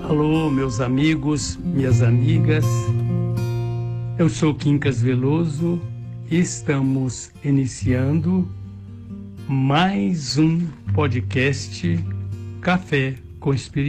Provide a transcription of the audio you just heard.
Alô, meus amigos, minhas amigas. Eu sou Quincas Veloso e estamos iniciando mais um podcast Café com Espiritismo.